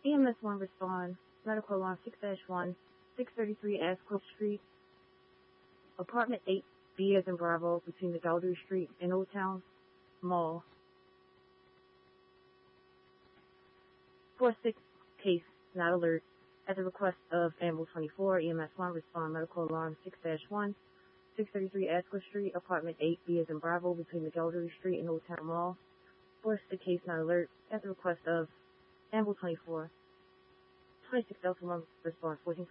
EMS 1 respond. Medical alarm 6-1, 633 Ascroft Street, apartment 8B as in Bravo, between the Gallery Street and Old Town Mall. 4-6 case not alert. At the request of Ambulance 24, EMS 1 respond. Medical alarm 6-1, 633 Ascroft Street, apartment 8B as in Bravo, between the Gallery Street and Old Town Mall. 4-6 case not alert. At the request of Ambulance 24. 26 Delta 1 response. 14